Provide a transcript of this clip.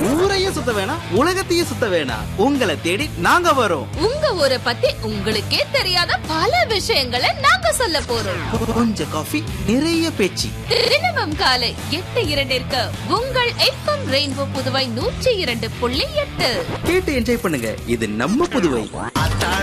ஊரையே சுத்த வேணாம், உலகத்தையே சுத்த வேணாம், உங்களை தேடி நாங்க வரோம். உங்க ஊரை பத்தி உங்களுக்கே தெரியாத பல விஷயங்களை நாங்க சொல்ல போறோம். கொஞ்சம் காஃபி, நிறைய பேச்சு. தினமும் காலை 8:02 உங்கள் FM ரெயின்போ புதுவை 102.8 கேட்டு என்ஜாய் பண்ணுங்க. இது நம்ம புதுவை.